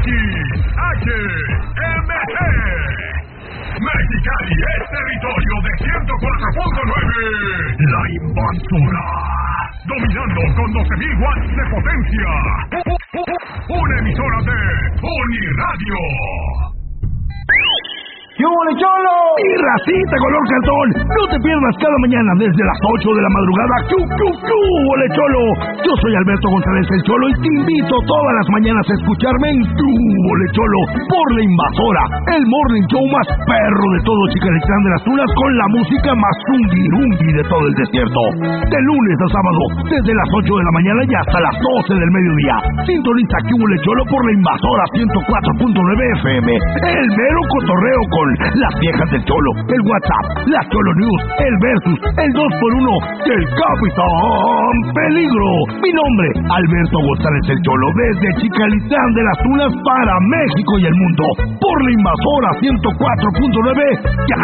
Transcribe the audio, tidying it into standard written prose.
XHMG. Mexicali es territorio de 104.9. La Invasora. Dominando con 12.000 watts de potencia. Una emisora de Uniradio. ¡Yo, Cholo! ¡Y racita color cartón! No te pierdas cada mañana desde las 8 de la madrugada. ¡Q, Ole Cholo! Yo soy Alberto González el Cholo y te invito todas las mañanas a escucharme en Q, Ole Cholo, por La Invasora, el morning show más perro de todo Chicalitlán de las Tunas, con la música más zungirungui de todo el desierto. De lunes a sábado, desde las 8 de la mañana y hasta las 12 del mediodía. Sintoniza Q, Ole Cholo por La Invasora 104.9 FM. El mero cotorreo con las viejas del Cholo, el WhatsApp, las Cholo News, el Versus, el 2x1 del Capitán Peligro. Mi nombre, Alberto González el Cholo, desde Chicalitlán de las Tunas para México y el mundo, por La Invasora 104.9. ¡Ya